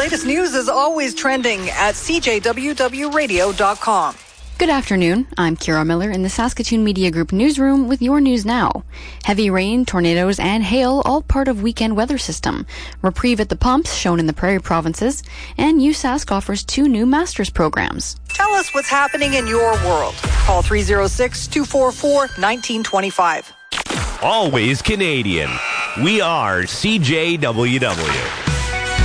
latest news is always trending at cjwwradio.com. Good afternoon. I'm Kira Miller in the Saskatoon Media Group newsroom with your news now. Heavy rain, tornadoes, and hail all part of weekend weather system. Reprieve at the pumps shown in the Prairie provinces, and USask offers 2 new master's programs. Tell us what's happening in your world. Call 306-244-1925. Always Canadian. We are CJWW.